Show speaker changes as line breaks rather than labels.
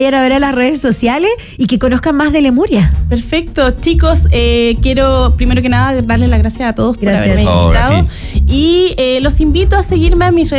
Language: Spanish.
ir a ver a las redes sociales y que conozcan más de Lemuria.
Perfecto, chicos, quiero primero que nada darles las gracias a todos por haberme
Por favor,
invitado y los invito a seguirme a mis redes